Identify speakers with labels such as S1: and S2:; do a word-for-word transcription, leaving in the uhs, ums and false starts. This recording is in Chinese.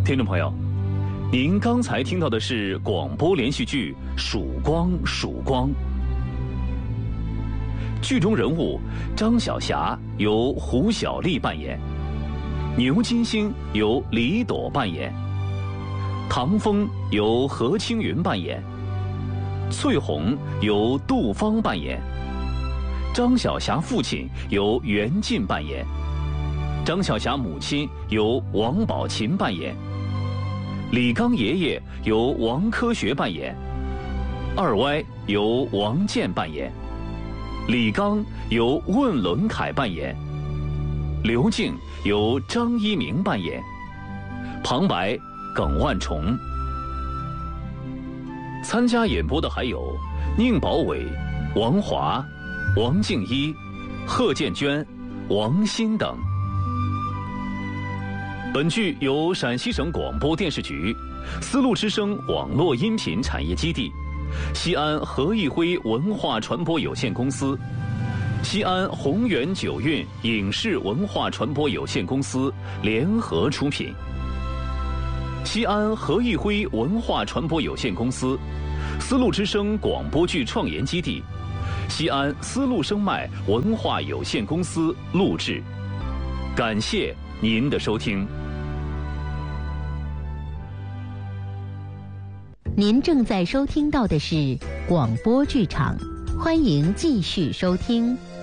S1: 听众朋友，您刚才听到的是广播连续剧《曙光曙光》，剧中人物张晓霞由胡小丽扮演，牛金星由李朵扮演，唐风由何青云扮演，翠红由杜芳扮演，张晓霞父亲由袁晋扮演，张晓霞母亲由王宝琴扮演，李刚爷爷由王科学扮演，二歪由王健扮演，李刚由问伦凯扮演，刘静由张一鸣扮演，旁白耿万重。参加演播的还有宁宝伟、王华、王静一、贺建娟、王鑫等。本剧由陕西省广播电视局、丝路之声网络音频产业基地、西安何义辉文化传播有限公司、西安宏源九韵影视文化传播有限公司联合出品。西安何义辉文化传播有限公司、丝路之声广播剧创研基地、西安丝路声脉文化有限公司录制。感谢您的收听。
S2: 您正在收听到的是广播剧场，欢迎继续收听。